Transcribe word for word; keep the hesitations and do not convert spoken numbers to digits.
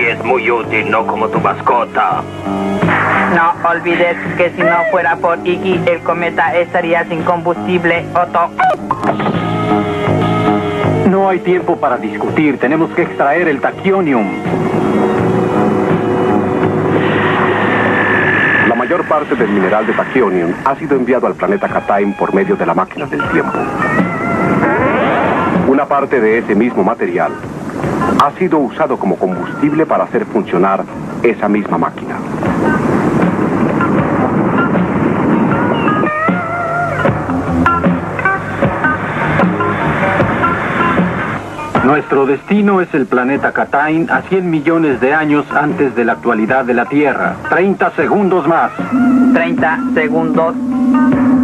es muy útil, no como tu mascota. No olvides que si no fuera por Iggy, el cometa estaría sin combustible, Otto. No hay tiempo para discutir. Tenemos que extraer el taquionium. La mayor parte del mineral de taquionium ha sido enviado al planeta Kataim por medio de la máquina del tiempo. Una parte de ese mismo material ha sido usado como combustible para hacer funcionar esa misma máquina. Nuestro destino es el planeta Kataim a cien millones de años antes de la actualidad de la Tierra. treinta segundos más. treinta segundos.